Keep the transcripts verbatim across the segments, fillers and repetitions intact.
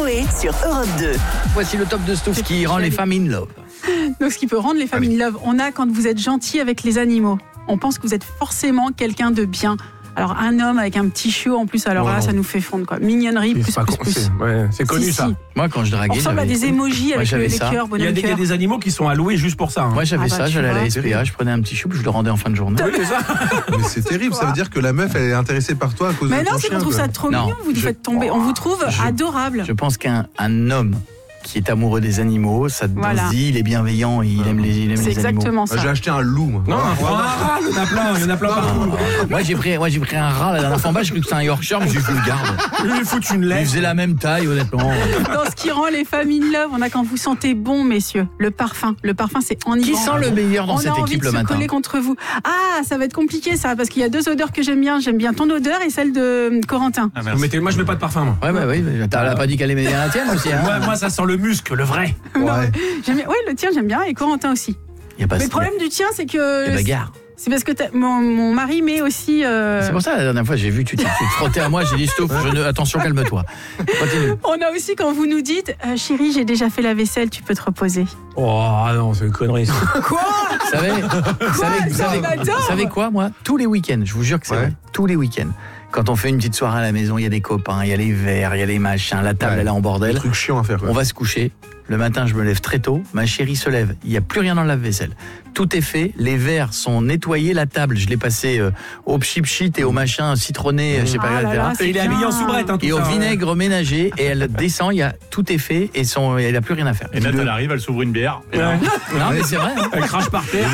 Coé sur Europe deux. Voici le top de Stouff qui rend les femmes in love. Donc, ce qui peut rendre les femmes in love, on a quand vous êtes gentil avec les animaux. On pense que vous êtes forcément quelqu'un de bien. Alors, un homme avec un petit chiot, en plus, alors Oh là, non. ça nous fait fondre, quoi. Mignonnerie, plus, pas plus, con- plus. c'est, ouais, c'est connu Si, ça. si. Moi, quand je On draguais, ressemble à j'avais... des émojis Moi, avec j'avais les ça. cœurs, Il y, a bonhomme des, il y a cœur. des animaux qui sont alloués juste pour ça. Hein. Moi, j'avais Ah bah, ça, tu j'allais à la vois. S P A, je prenais un petit chou, puis je le rendais en fin de journée. Oui, c'est ça. Mais c'est terrible, ça veut dire que la meuf elle est intéressée par toi à cause Mais de ton non, c'est chien. qu'on trouve quoi. ça trop Non, mignon, vous nous je- faites tomber. On vous trouve Je- adorable. Je pense qu'un un homme qui est amoureux des animaux, ça on Voilà. se dit, il est bienveillant, il aime les, il aime C'est les animaux. exactement Bah, ça. j'ai acheté un loup. Moi. Non, un rat, il y en a plein, il y en a plein partout. Moi, j'ai pris, moi, j'ai pris un rat la dernière fois en bas, j'ai cru que c'était un Yorkshire, mais j'ai dit, je le garde. Lui, il fout une Il lettre. faisait la même taille, honnêtement. Dans ce qui rend les femmes in love, on a quand vous sentez bon, messieurs, le parfum. Le parfum, c'est enivrant. Qui sent le meilleur dans On cette a envie équipe de le se matin? coller contre vous. Ah, ça va être compliqué ça, parce qu'il y a deux odeurs que j'aime bien. J'aime bien ton odeur et celle de euh, Corentin. Vous mettez- Moi, je mets pas de parfum, moi. Ouais, bah oui, mais t'as pas dit qu'elle aimait bien la tienne aussi, hein? Moi, moi, ça sent le muscle, le vrai. Ouais. J'aime bien- Ouais, le tien j'aime bien et Corentin aussi. Y a pas Mais le problème du tien, c'est que Eh ben, gare. c'est parce que t'as- mon, mon mari met aussi. euh, C'est pour ça, la dernière fois, j'ai vu, tu t'es tu te frottais à moi, j'ai dit, stop, je ne... attention, calme-toi. Continue. On a aussi quand vous nous dites, euh, chérie, j'ai déjà fait la vaisselle, tu peux te reposer. Oh non, c'est une connerie. ça. Quoi Vous savez, vous savez, vous ça, savez, on adore. vous savez quoi, moi? Tous les week-ends, je vous jure que c'est Ouais. vrai, tous les week-ends. Quand on fait une petite soirée à la maison, il y a des copains, il y a les verres, il y a les machins, la table, Ouais. elle est en Des bordel. trucs chiants à faire. Quoi. On va se coucher. Le matin, je me lève très tôt. Ma chérie se lève. Il n'y a plus rien dans le lave-vaisselle. Tout est fait. Les verres sont nettoyés. La table, je l'ai passée euh, au chip shit et au machin citronné, je sais pas, Ah là et cetera. là, c'est Et il est habillé en bien. soubrette, hein, tout Et au ça, hein. vinaigre ménager. Et elle descend. Il y a tout est fait et son, elle n'a plus rien à faire. Et Nat, Le- elle arrive, elle s'ouvre une bière. Et Ouais. là, Non, mais c'est vrai. hein. Elle crache par terre.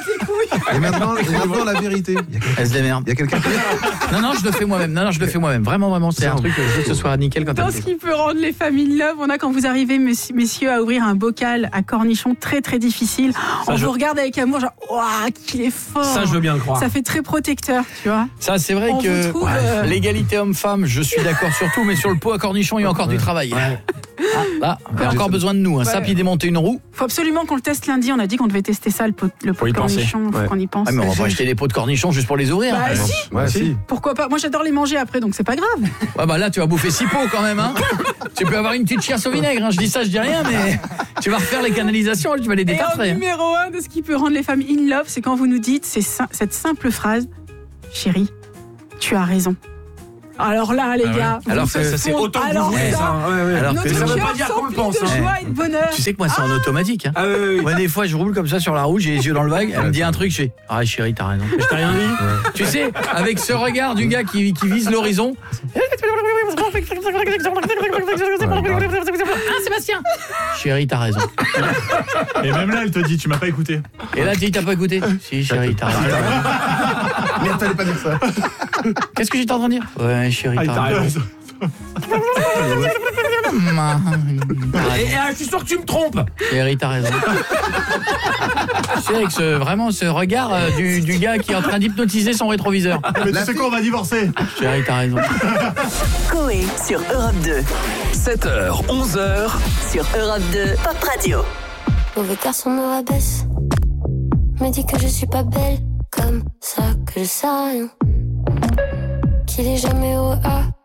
Et maintenant, et maintenant, la vérité. Il y a quelqu'un- Elle se démerde. il y a quelqu'un qui. Non, non, je le fais moi-même. Non, non, je le fais moi-même. Vraiment, vraiment, c'est un truc. Je veux que ce soit nickel quand Dans elle ce fait. qui peut rendre les femmes in love, on a quand vous arrivez, messi- messieurs, à ouvrir un bocal à cornichons très très difficile. On je- vous regarde avec amour, genre, waouh, qu'il est fort. Ça, je veux bien le croire. Ça fait très protecteur, tu vois. Ça, c'est vrai On que vous trouve, euh, l'égalité homme-femme, je suis d'accord sur tout, mais sur le pot à cornichon, il y a encore du travail. Ah, là, il y a encore besoin de nous. Un Ouais. sapi démonter une roue. Faut absolument qu'on le teste lundi. On a dit qu'on devait tester ça, le pot, le pot Faut y de penser. cornichons. Faut Ouais. qu'on y pense. Ah, mais on va pas acheter des pots de cornichons juste pour les ouvrir. Bah hein. si, Ouais, si. pourquoi pas. Moi, j'adore les manger après, donc c'est pas grave. Ouais, bah là, tu vas bouffer six pots quand même. Hein. Tu peux avoir une petite chiasse au vinaigre. Hein. Je dis ça, je dis rien, mais tu vas refaire les canalisations, tu vas les Et en détartrer. hein. numéro un de ce qui peut rendre les femmes in love, c'est quand vous nous dites c'est sim- cette simple phrase, chérie, tu as raison. Alors là, les Ah ouais. gars, vous Alors me que faites C'est fondre. autant que Alors vous voulez, ça, ça. Ouais, ouais. Alors notre que ça veut cœur pas dire qu'on le s'emplit pense, de hein. joie et de bonheur. Tu sais que moi, c'est en automatique. Hein. Ah, oui, oui, oui. Moi, des fois, je roule comme ça sur la route, j'ai les yeux dans le vague. Elle me dit un truc, je fais ah chérie, t'as raison. Je t'ai rien dit. Tu sais, avec ce regard du gars qui, qui vise l'horizon. Ah, Sébastien. Chérie, t'as raison. et même là, elle te dit, tu m'as pas écouté. Et là, tu dis, t'as pas écouté? Si, chérie, t'as raison. Merde, fallait pas dire ça. Qu'est-ce que j'étais en train de dire? Ouais, chérie, Ah, t'as t'as raison. raison. Et, et, ah, je suis sûr que tu me trompes. Chérie, t'as raison. Tu sais, avec ce, vraiment ce regard euh, du, du gars qui est en train d'hypnotiser son rétroviseur. Mais tu sais quoi, on va divorcer. Chérie, t'as raison. Coé sur Europe deux. sept heures, onze heures. Sur Europe deux, Pop Radio. Mauvais garçon me rabaisse, me dit que je suis pas belle, comme ça que je sais rien, qu'il est jamais au A,